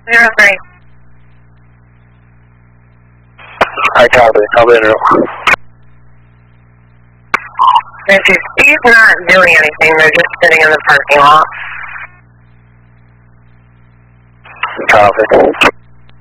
03. I copy. I'll be in room. He's not doing anything. They're just sitting in the parking lot. Copy.